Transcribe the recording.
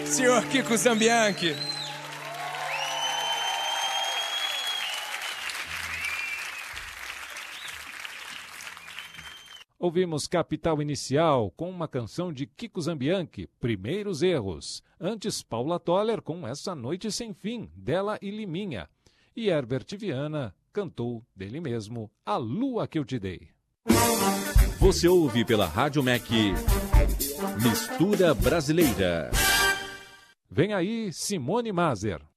senhor Kiko Zambianchi. Ouvimos Capital Inicial com uma canção de Kiko Zambianchi, Primeiros Erros. Antes, Paula Toller com Essa Noite Sem Fim, dela e Liminha. E Herbert Viana cantou dele mesmo A Lua Que Eu Te Dei. Você ouve pela Rádio MEC Mistura Brasileira. Vem aí Simone Maser.